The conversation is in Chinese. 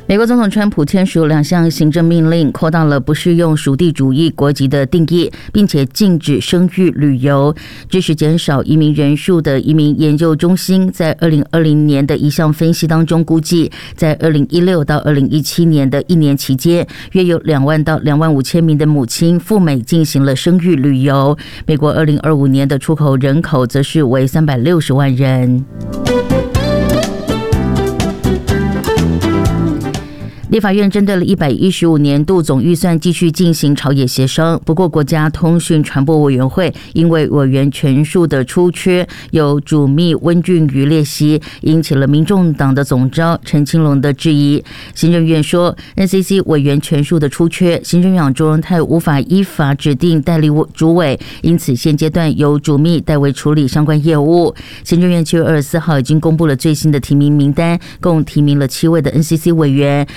美国总统川普签署2项行政命令，扩大了不适用属地主义国籍的定义，并且禁止生育旅游。支持减少移民人数的移民研究中心在2020年的一项分析当中估计，在2016到2017年的1年期间，约有2万到2万5千名的母亲赴美进行了生育旅游。美国2025年的出口人口则是为360万人。立法院针对了115年度总预算继续进行朝野协商，不过国家通讯传播委员会因为委员权数的出缺，有主秘温俊瑜列席，引起了民众党的总召陈清龙的质疑。行政院说 NCC 委员权数的出缺，行政院周荣泰无法依法指定代理主委，因此现阶段由主秘代为处理相关业务。行政院7月24号已经公布了最新的提名名单，共提名了7位的 NCC 委员，